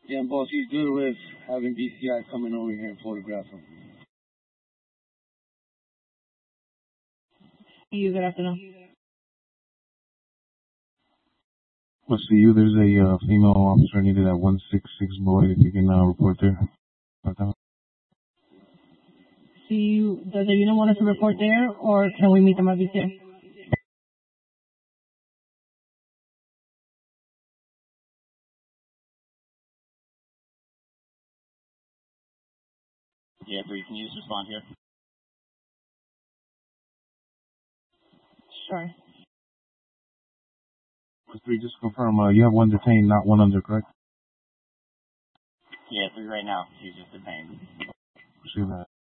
Yeah, boss, he's good with having BCI coming over here and photograph him. You good afternoon. Let's see you. There's a female officer needed at 166 Boyd. If you can report there. See you. Does the unit want us to report there, or can we meet them at BCI? Yeah, Bree, can you just respond here? Sure. 3, just confirm. You have one detained, not one under, correct? Yeah, 3 right now. She's just detained. See that.